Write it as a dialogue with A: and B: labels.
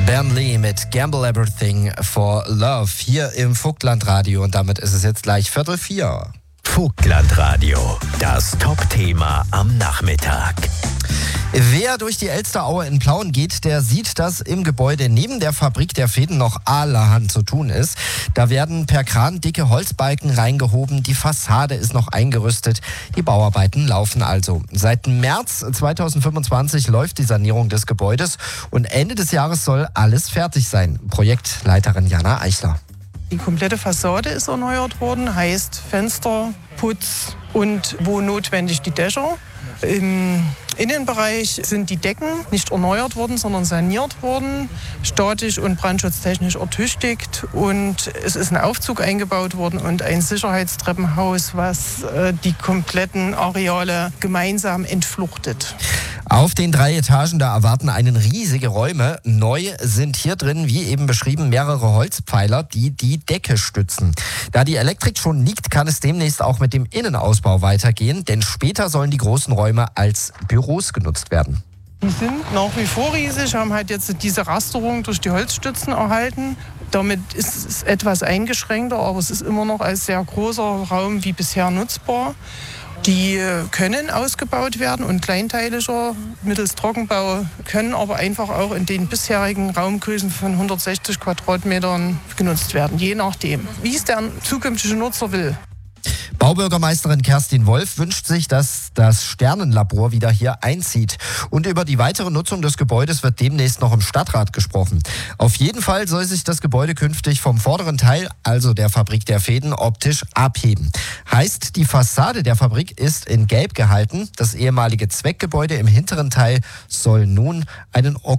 A: Ben Lee mit Gamble Everything for Love hier im Vogtlandradio und damit ist es jetzt gleich 3:45.
B: Vogtlandradio, das Top-Thema am Nachmittag.
A: Wer durch die Elsteraue in Plauen geht, der sieht, dass im Gebäude neben der Fabrik der Fäden noch allerhand zu tun ist. Da werden per Kran dicke Holzbalken reingehoben, die Fassade ist noch eingerüstet, die Bauarbeiten laufen also. Seit März 2025 läuft die Sanierung des Gebäudes und Ende des Jahres soll alles fertig sein. Projektleiterin Jana Eichler.
C: Die komplette Fassade ist erneuert worden, heißt Fenster, Putz und wo notwendig die Dächer. Im Innenbereich sind die Decken nicht erneuert worden, sondern saniert worden, statisch und brandschutztechnisch ertüchtigt und es ist ein Aufzug eingebaut worden und ein Sicherheitstreppenhaus, was die kompletten Areale gemeinsam entfluchtet.
A: Auf den 3 Etagen, da erwarten einen riesige Räume. Neu sind hier drin, wie eben beschrieben, mehrere Holzpfeiler, die die Decke stützen. Da die Elektrik schon liegt, kann es demnächst auch mit dem Innenausbau weitergehen, denn später sollen die großen Räume als Büros genutzt werden.
C: Die sind nach wie vor riesig, haben halt jetzt diese Rasterung durch die Holzstützen erhalten. Damit ist es etwas eingeschränkter, aber es ist immer noch als sehr großer Raum wie bisher nutzbar. Die können ausgebaut werden und kleinteiliger mittels Trockenbau, können aber einfach auch in den bisherigen Raumgrößen von 160 Quadratmetern genutzt werden, je nachdem, wie es der zukünftige Nutzer will.
A: Baubürgermeisterin Kerstin Wolf wünscht sich, dass das Sternenlabor wieder hier einzieht. Und über die weitere Nutzung des Gebäudes wird demnächst noch im Stadtrat gesprochen. Auf jeden Fall soll sich das Gebäude künftig vom vorderen Teil, also der Fabrik der Fäden, optisch abheben. Heißt, die Fassade der Fabrik ist in Gelb gehalten. Das ehemalige Zweckgebäude im hinteren Teil soll nun einen